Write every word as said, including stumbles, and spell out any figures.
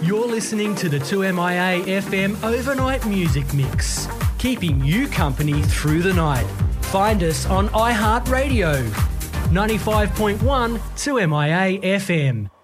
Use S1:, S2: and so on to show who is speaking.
S1: You're listening to the two M I A F M Overnight Music Mix, keeping you company through the night. Find us on iHeartRadio, ninety-five point one two M I A F M.